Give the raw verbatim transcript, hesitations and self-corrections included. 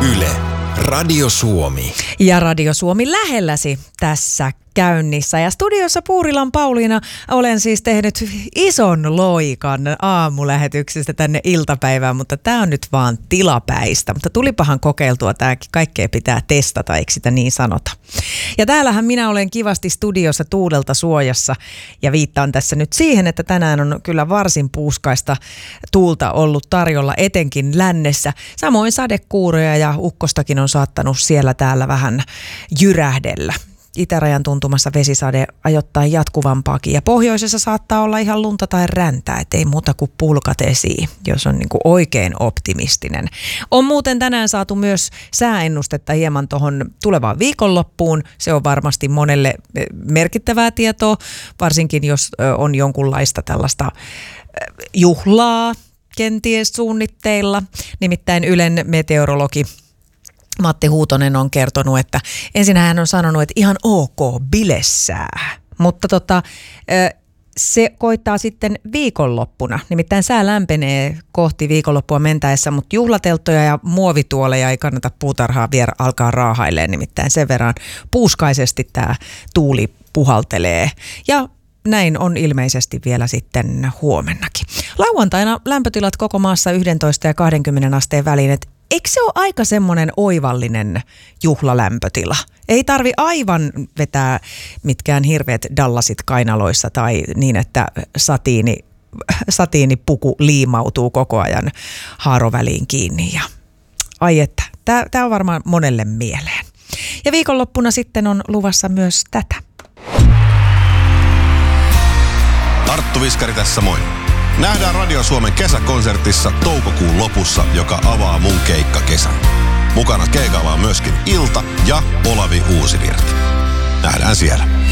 Yle, Radio Suomi. Ja Radio Suomi lähelläsi tässä käynnissä. Ja studiossa Puurilan Pauliina olen siis tehnyt ison loikan aamulähetyksestä tänne iltapäivään, mutta tämä on nyt vaan tilapäistä. Mutta tulipahan kokeiltua, tämäkin kaikkea pitää testata, eikö sitä niin sanota. Ja täällähän minä olen kivasti studiossa tuulelta suojassa ja viittaan tässä nyt siihen, että tänään on kyllä varsin puuskaista tuulta ollut tarjolla etenkin lännessä. Samoin sadekuuroja ja ukkostakin on saattanut siellä täällä vähän jyrähdellä. Itärajan tuntumassa vesisade ajoittain jatkuvampaakin ja pohjoisessa saattaa olla ihan lunta tai räntää, ettei muuta kuin pulkat esiin, jos on niin kuin oikein optimistinen. On muuten tänään saatu myös sääennustetta hieman tuohon tulevaan viikonloppuun. Se on varmasti monelle merkittävää tietoa, varsinkin jos on jonkunlaista tällaista juhlaa kenties suunnitteilla. Nimittäin Ylen meteorologi Matti Huutonen on kertonut, että ensin hän on sanonut, että ihan ok, bilessää, mutta tota, se koittaa sitten viikonloppuna. Nimittäin sää lämpenee kohti viikonloppua mentäessä, mutta juhlatelttoja ja muovituoleja ei kannata puutarhaa vielä alkaa raahailemaan. Nimittäin sen verran puuskaisesti tämä tuuli puhaltelee ja näin on ilmeisesti vielä sitten huomennakin. Lauantaina lämpötilat koko maassa yksitoista ja kaksikymmentä asteen väliin, että eikö se ole aika semmoinen oivallinen juhlalämpötila? Ei tarvi aivan vetää mitkään hirveät dallasit kainaloissa tai niin, että satiini, satiinipuku liimautuu koko ajan haaroväliin kiinni. Ja, ai että, tämä on varmaan monelle mieleen. Ja viikonloppuna sitten on luvassa myös tätä. Arttu Viskari tässä moi. Nähdään Radio Suomen kesäkonsertissa toukokuun lopussa, joka avaa mun keikkakesän. Mukana keikalla on myöskin Ilta ja Olavi Uusivirta. Nähdään siellä.